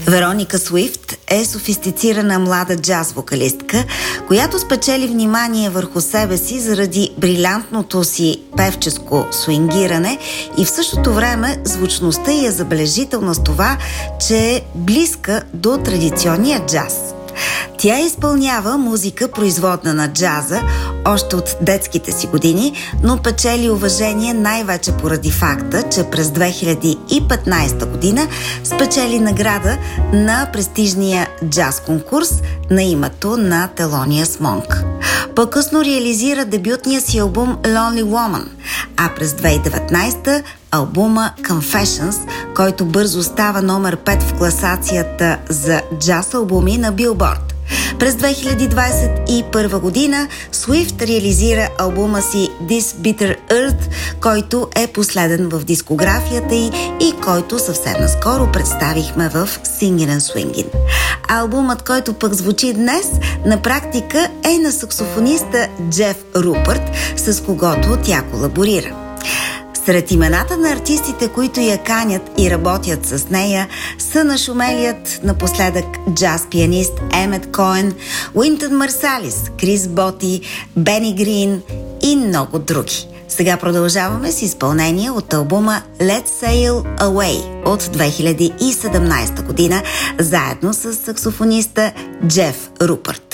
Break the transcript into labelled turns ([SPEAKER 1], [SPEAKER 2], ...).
[SPEAKER 1] Вероника Суифт е софистицирана млада джаз-вокалистка, която спечели внимание върху себе си заради брилянтното си певческо суингиране и в същото време звучността й е забележителна с това, че е близка до традиционния джаз. Тя изпълнява музика, производна на джаза, още от детските си години, но печели уважение най-вече поради факта, че през 2015 година спечели награда на престижния джаз конкурс на името на Thelonious Monk. По-късно реализира дебютния си албум Lonely Woman, а през 2019 албума Confessions, който бързо става номер 5 в класацията за джаз албуми на Billboard. През 2021 година Суифт реализира албума си This Bitter Earth, който е последен в дискографията й и който съвсем наскоро представихме в Singin' and Swingin'. Албумът, който пък звучи днес, на практика е на саксофониста Джеф Рупърт, с когото тя колаборира. Сред имената на артистите, които я канят и работят с нея, са нашумелият напоследък джаз-пианист Емет Коен, Уинтън Марсалис, Крис Боти, Бени Грин и много други. Сега продължаваме с изпълнение от албума Let's Sail Away от 2017 година, заедно с саксофониста Джеф Рупърт.